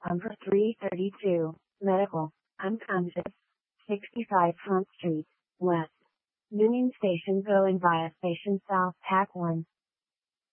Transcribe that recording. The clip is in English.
Number 332, Medical, Unconscious, 65 Front Street, West. Union Station going via Station South, Pack 1.